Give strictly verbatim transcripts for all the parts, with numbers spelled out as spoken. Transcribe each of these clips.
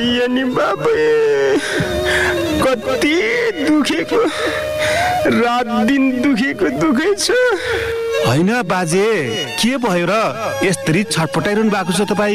यानी बाबे कति दुखेको रात दिन दुखेको दुखै छ। होइन बाजे के भयो र यसरी छटपटाइरहनु भएको छ तपाईँ?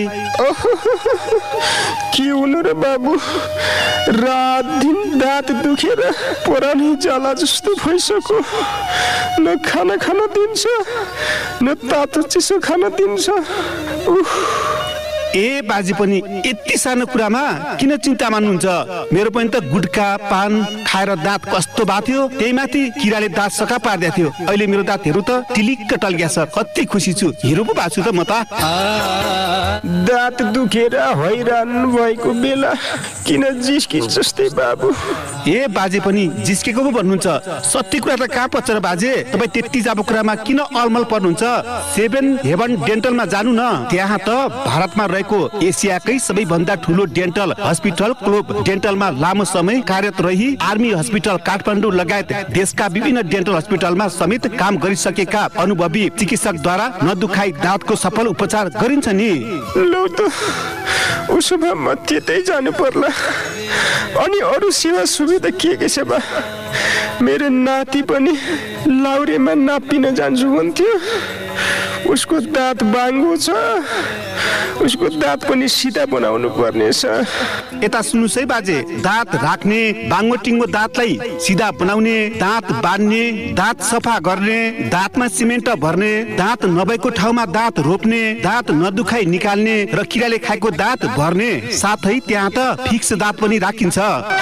के हुनु र बाबु, रात दिन दाँत दुखेर परानी जाला जस्तो भइसक्यो। न खाना खान दिन्छ न तातो चिसो खान दिन्छ। उफ, ए बाजे पनि यति सानो कुरामा किन चिन्ता मान्नुहुन्छ? मेरो पनि त गुटका पान खाएर दाँत कस्तो भएको थियो, त्यही माथि किराले दाँत सका पार्दै थियो। अहिले मेरो दाँतहरू त टिलिक्क टल्किया छ। कति खुसी छु, हिरो पो भएको छु त म त। दाँत दुखेर हैरान भएको बेला किन जिस्किन्छ जस्तै बाबु? ए बाजे पनि जिस्केको पो भन्नुहुन्छ? सत्य कुरा त कहाँ पर्छ र बाजे? तपाईँ त्यति जाबो कुरामा किन अलमल पर्नुहुन्छ? सेभेन हेभन डेन्टलमा जानु न। त्यहाँ त भारतमा रहेको एसियाकै सबैभन्दा ठुलो डेन्टल हस्पिटल क्लोब डेन्टलमा लामो समय कार्यरत रही आर्मी हस्पिटल काठमाडौँ लगायत देशका विभिन्न डेन्टल हस्पिटलमा समेत काम गरिसकेका अनुभवी चिकित्सकद्वारा नदुखाई दाँतको सफल उपचार गरिन्छ नि। लौ त उसो भए म त्यतै जानु पर्ला। अनि अरू सेवा सुविधा के के छ बा? मेरो नाति पनि लाउरेमा नापिन जान्छु भन्थ्यो। उसको दाँत बाङ्गो छ, उसको दाँत पनि सिधा बनाउनु पर्नेछ। यता सुन्नुहोस् है बाजे, दाँत राख्ने बाङ्गो टिङ्गो दाँतलाई सिधा बनाउने, दाँत बाँध्ने, दाँत सफा गर्ने, दाँतमा सिमेन्ट भर्ने, दाँत नभएको ठाउँमा दाँत रोप्ने, दाँत नदुखाई निकाल्ने र किराले खाएको दाँत भर्ने, साथै त्यहाँ त फिक्स दाँत पनि राखिन्छ।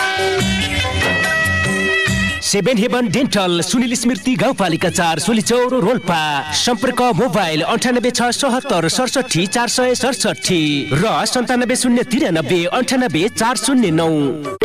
सेभेन हेभन डेन्टल, सुनिल स्मृति गाउँपालिका चार, सोलीचौर, रोल्पा। सम्पर्क मोबाइल अन्ठानब्बे छ सतहत्तर सडसठी चार सय सडसठी र सन्तानब्बे शून्य तिरानब्बे अन्ठानब्बे चार शून्य नौ।